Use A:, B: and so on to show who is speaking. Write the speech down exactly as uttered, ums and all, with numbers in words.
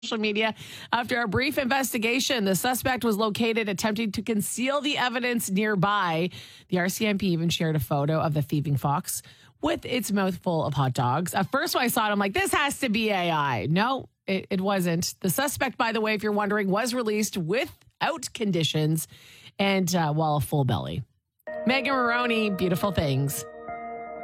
A: social media. After a brief investigation, the suspect was located attempting to conceal the evidence nearby. The R C M P even shared a photo of the thieving fox with its mouth full of hot dogs. At first, when I saw it, I'm like, this has to be A I. No, it, it wasn't. The suspect, by the way, if you're wondering, was released without conditions and uh, while a full belly. Megan Maroney, Beautiful Things.